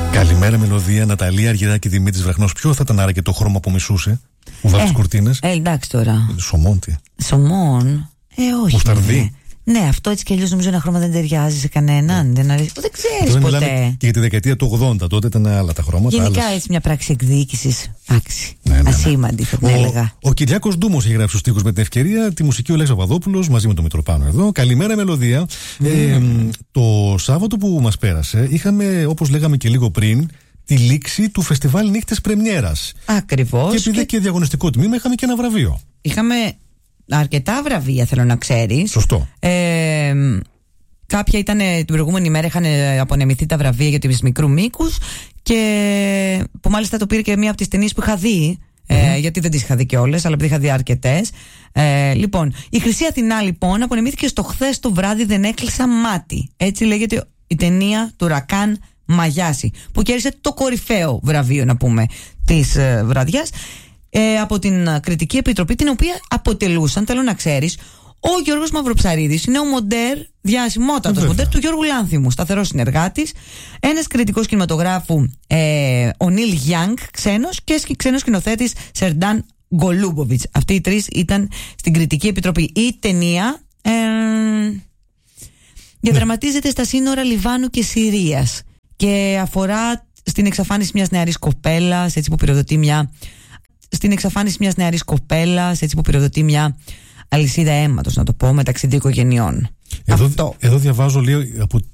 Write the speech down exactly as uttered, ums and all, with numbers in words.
Καλημέρα, μελωδία. Ναταλία Αργυράκη, Δημήτρης Βραχνός. Ποιο θα ήταν άραγε το χρώμα που μισούσε, που βάλει τις κουρτίνες? Ε, εντάξει τώρα. Σομόν, τι. Σομόν. Ε, όχι. Μουσταρδί. Ναι, αυτό έτσι κι αλλιώς νομίζω ένα χρώμα δεν ταιριάζει σε κανέναν. Δεν, αρέσει. Δεν ξέρεις ποτέ. Και για τη δεκαετία του ογδόντα, τότε ήταν άλλα τα χρώματα. Γενικά άλλες... έτσι μια πράξη εκδίκησης. Εντάξει. Ναι, ναι, ναι. Ασήμαντη, θα την ο, έλεγα. Ο Κυριάκος Ντούμος έχει γράψει τους στίχους με την ευκαιρία. Τη μουσική ο Λέξ Παπαδόπουλος μαζί με τον Μητροπάνο εδώ. Καλημέρα, μελωδία. Mm. Ε, το Σάββατο που μας πέρασε, είχαμε, όπως λέγαμε και λίγο πριν, τη λήξη του φεστιβάλ Νύχτες Πρεμιέρας. Ακριβώς. Και επειδή και... και διαγωνιστικό τμήμα, είχαμε και ένα βραβείο. Είχαμε αρκετά βραβεία, θέλω να ξέρεις. Σωστό. Ε, κάποια ήταν την προηγούμενη μέρα, είχαν απονεμηθεί τα βραβεία για τους μικρού μήκους. Και που μάλιστα το πήρε και μία από τις ταινίες που είχα δει. Mm-hmm. Ε, γιατί δεν τις είχα δει και όλες, αλλά επειδή είχα δει αρκετές. Ε, λοιπόν, η Χρυσή Αθηνά, λοιπόν, απονεμήθηκε στο χθες το βράδυ Δεν έκλεισα μάτι. Έτσι λέγεται η ταινία του Ρακάν Μαγιάση, που κέρδισε το κορυφαίο βραβείο, να πούμε, της ε, βραδιάς, ε, από την Κριτική Επιτροπή, την οποία αποτελούσαν, θέλω να ξέρεις, ο Γιώργος Μαυροψαρίδης, είναι ο μοντέρ, διασημότατος μοντέρ του Γιώργου Λάνθιμου, σταθερός συνεργάτης, ένας κριτικός κινηματογράφου, ε, ο Νίλ Γιάνγκ, ξένος, και ξένος σκηνοθέτης Σερντάν Γκολούμποβιτς. Αυτοί οι τρεις ήταν στην Κριτική Επιτροπή. Η ταινία ε, διαδραματίζεται ναι. στα σύνορα Λιβάνου και Συρίας και αφορά στην εξαφάνιση μιας νεαρής κοπέλας, έτσι που πυροδοτεί μια στην εξαφάνιση μιας νεαρής κοπέλας, έτσι που πυροδοτεί μια αλυσίδα αίματος, να το πω, μεταξύ δύο οικογενειών. Εδώ, Αυτό. εδώ διαβάζω λίγο από